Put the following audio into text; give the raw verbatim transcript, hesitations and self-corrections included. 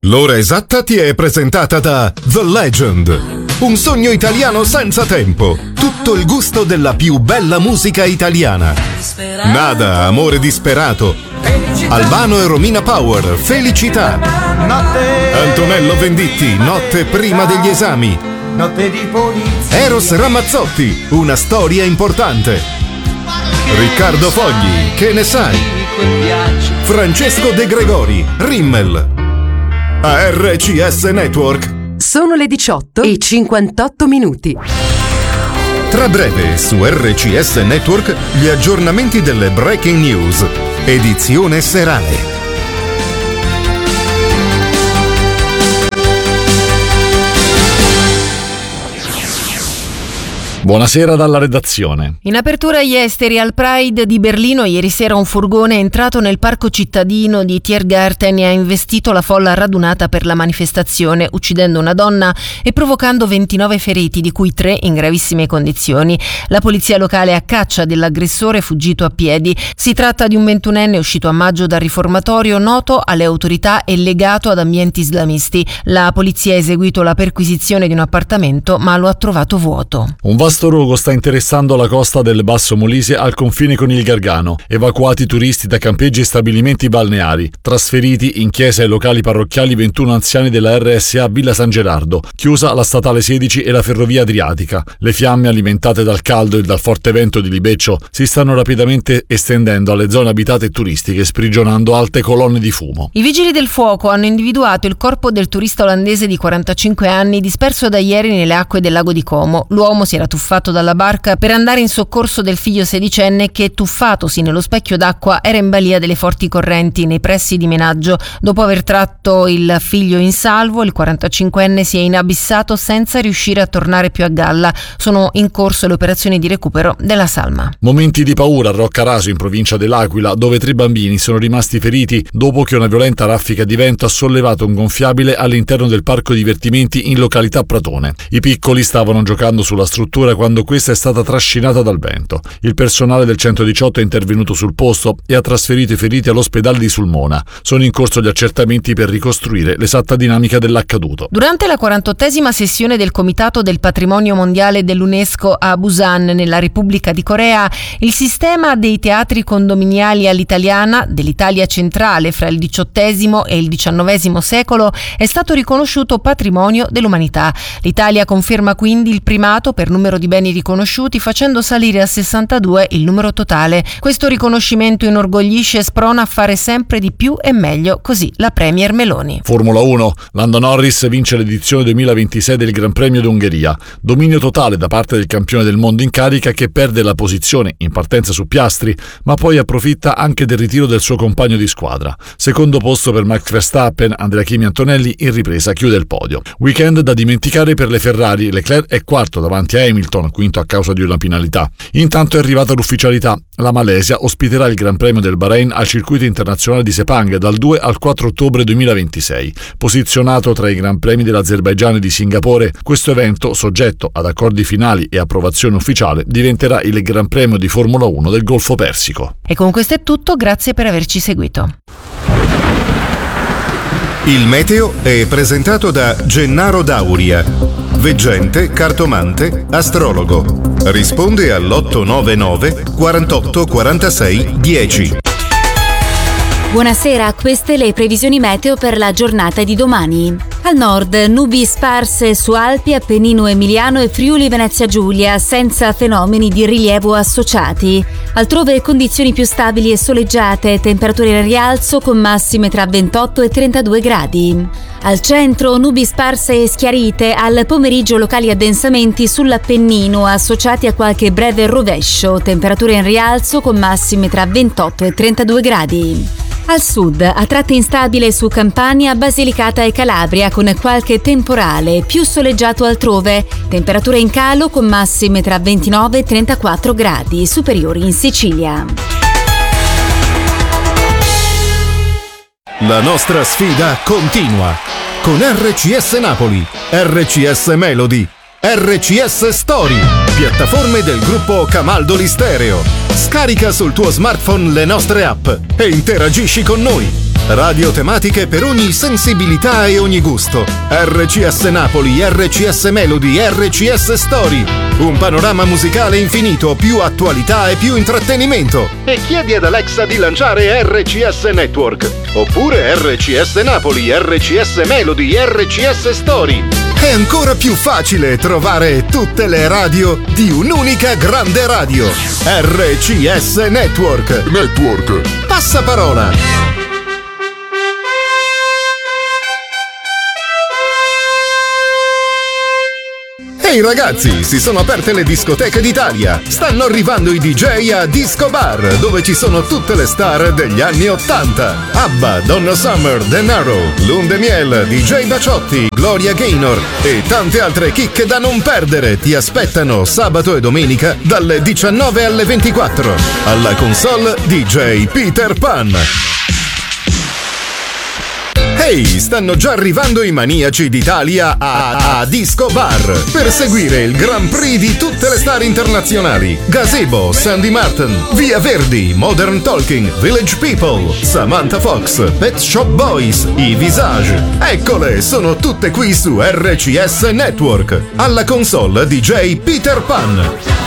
L'ora esatta ti è presentata da The Legend. Un sogno italiano senza tempo. Tutto il gusto della più bella musica italiana. Nada, amore disperato. Albano e Romina Power, Felicità. Antonello Venditti, Notte prima degli esami. Eros Ramazzotti, Una storia importante. Riccardo Fogli, Che ne sai? Francesco De Gregori, Rimmel. A R C S Network. Sono le diciotto e cinquantotto minuti. Tra breve su R C S Network gli aggiornamenti delle breaking news. Edizione serale. Buonasera dalla redazione. In apertura agli esteri al Pride di Berlino, ieri sera un furgone è entrato nel parco cittadino di Tiergarten e ha investito la folla radunata per la manifestazione, uccidendo una donna e provocando ventinove feriti, di cui tre in gravissime condizioni. La polizia locale è a caccia dell'aggressore fuggito a piedi. Si tratta di un ventunenne uscito a maggio dal riformatorio, noto alle autorità e legato ad ambienti islamisti. La polizia ha eseguito la perquisizione di un appartamento, ma lo ha trovato vuoto. Un vasto rogo sta interessando la costa del Basso Molise al confine con il Gargano. Evacuati turisti da campeggi e stabilimenti balneari. Trasferiti in chiese e locali parrocchiali ventuno anziani della R S A Villa San Gerardo. Chiusa la statale sedici e la ferrovia adriatica. Le fiamme, alimentate dal caldo e dal forte vento di libeccio, si stanno rapidamente estendendo alle zone abitate e turistiche, sprigionando alte colonne di fumo. I vigili del fuoco hanno individuato il corpo del turista olandese di quarantacinque anni disperso da ieri nelle acque del lago di Como. L'uomo si era tuffato dalla barca per andare in soccorso del figlio sedicenne che, tuffatosi nello specchio d'acqua, era in balia delle forti correnti nei pressi di Menaggio. Dopo aver tratto il figlio in salvo, il quarantacinquenne si è inabissato senza riuscire a tornare più a galla. Sono in corso le operazioni di recupero della salma. Momenti di paura a Roccaraso, in provincia dell'Aquila, dove tre bambini sono rimasti feriti dopo che una violenta raffica di vento ha sollevato un gonfiabile all'interno del parco divertimenti in località Pratone. I piccoli stavano giocando sulla struttura quando questa è stata trascinata dal vento. Il personale del centodiciotto è intervenuto sul posto e ha trasferito i feriti all'ospedale di Sulmona. Sono in corso gli accertamenti per ricostruire l'esatta dinamica dell'accaduto. Durante la quarantottesima sessione del Comitato del Patrimonio Mondiale dell'UNESCO a Busan, nella Repubblica di Corea, il sistema dei teatri condominiali all'italiana dell'Italia centrale fra il diciottesimo e il diciannovesimo secolo è stato riconosciuto patrimonio dell'umanità. L'Italia conferma quindi il primato per numero di beni riconosciuti, facendo salire a sessantadue il numero totale. Questo riconoscimento inorgoglisce e sprona a fare sempre di più e meglio, così la Premier Meloni. Formula uno. Lando Norris vince l'edizione duemilaventisei del Gran Premio d'Ungheria. Dominio totale da parte del campione del mondo in carica, che perde la posizione in partenza su Piastri, ma poi approfitta anche del ritiro del suo compagno di squadra. Secondo posto per Max Verstappen, Andrea Kimi Antonelli in ripresa chiude il podio. Weekend da dimenticare per le Ferrari. Leclerc è quarto davanti a Hamilton, quinto a causa di una penalità. Intanto è arrivata l'ufficialità. La Malesia ospiterà il Gran Premio del Bahrain al circuito internazionale di Sepang dal due al quattro ottobre duemilaventisei. Posizionato tra i Gran Premi dell'Azerbaigian e di Singapore, questo evento, soggetto ad accordi finali e approvazione ufficiale, diventerà il Gran Premio di Formula uno del Golfo Persico. E con questo è tutto, grazie per averci seguito. Il meteo è presentato da Gennaro Dauria, veggente, cartomante, astrologo. Risponde all'otto nove nove quarantotto quarantasei dieci. Buonasera, queste le previsioni meteo per la giornata di domani. Al nord, nubi sparse su Alpi, Appennino Emiliano e Friuli Venezia Giulia, senza fenomeni di rilievo associati. Altrove condizioni più stabili e soleggiate, temperature in rialzo con massime tra ventotto e trentadue gradi. Al centro, nubi sparse e schiarite, al pomeriggio locali addensamenti sull'Appennino associati a qualche breve rovescio, temperature in rialzo con massime tra ventotto e trentadue gradi. Al sud, a tratti instabile su Campania, Basilicata e Calabria con qualche temporale, più soleggiato altrove, temperature in calo con massime tra ventinove e trentaquattro gradi, superiori in Sicilia. La nostra sfida continua con R C S Napoli, R C S Melody, R C S Story, piattaforme del gruppo Camaldoli Stereo. Scarica sul tuo smartphone le nostre app e interagisci con noi. Radio tematiche per ogni sensibilità e ogni gusto. R C S Napoli, R C S Melody, R C S Story. Un panorama musicale infinito, più attualità e più intrattenimento. E chiedi ad Alexa di lanciare R C S Network. Oppure R C S Napoli, R C S Melody, R C S Story. È ancora più facile trovare tutte le radio di un'unica grande radio. R C S Network. Network. Passaparola. Ehi ragazzi, si sono aperte le discoteche d'Italia. Stanno arrivando i D J a Disco Bar, dove ci sono tutte le star degli anni ottanta. ABBA, Donna Summer, Denaro, Lune Miel, D J Baciotti, Gloria Gaynor e tante altre chicche da non perdere ti aspettano sabato e domenica dalle diciannove alle ventiquattro. Alla console D J Peter Pan. Ehi, hey, stanno già arrivando i maniaci d'Italia a, a Disco Bar per seguire il Grand Prix di tutte le star internazionali. Gazebo, Sandy Martin, Via Verdi, Modern Talking, Village People, Samantha Fox, Pet Shop Boys, i Visage. Eccole, sono tutte qui su R C S Network. Alla console D J Peter Pan.